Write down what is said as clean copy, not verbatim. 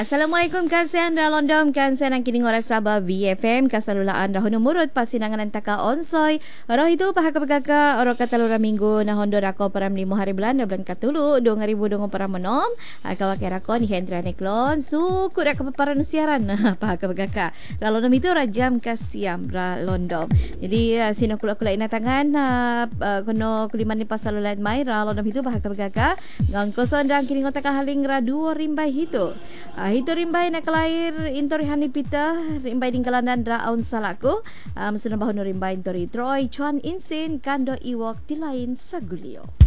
Assalamualaikum kansen ralondom kansen ang kining oras Sabah VFM kasalulaan rahon umurot pasinangan antaka onsoy roh itu pahak pagaka oro katalura minggu na hondor ako param 5 hari bulan katulu 2020 param menom kawakera ko ni Hendra Neklon suku ra kapaparan siaran pahak pagaka ralondom itu rajam kasiam ralondom jadi sino kula inatangan kuno kuliman ni pasalulan mai ralondom itu pahak pagaka ngangkoson rang kining otak haling ra 2 rimbai itu Hito rimbay na kalair intori hanipita rimbay din kalandan raon salaku musunang bahon rimbay intori Troy Chuan Insin kando iwok tilain sa gulio.